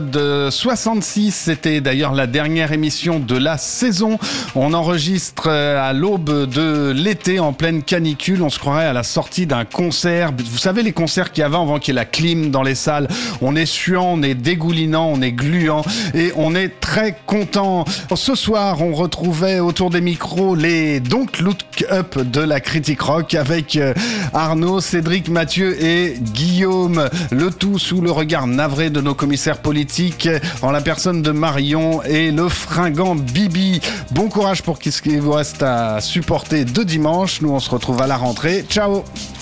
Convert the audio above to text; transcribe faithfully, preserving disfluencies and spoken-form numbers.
De soixante-six, c'était d'ailleurs la dernière émission de la saison. On enregistre à l'aube de l'été, en pleine canicule. On se croirait à la sortie d'un concert. Vous savez, les concerts qu'il y avait avant qu'il y ait la clim dans les salles. On est suant, on est dégoulinant, on est gluant et on est très content. Ce soir, on retrouvait autour des micros les Don't Look Up de la critique rock avec Arnaud, Cédric, Mathieu et Guillaume. Le tout sous le regard navré de nos commissaires politiques en la personne de Marion et le fringant Bibi. Bon courage pour ce qu'il vous reste à supporter de dimanche. Nous, on se retrouve à la rentrée. Ciao!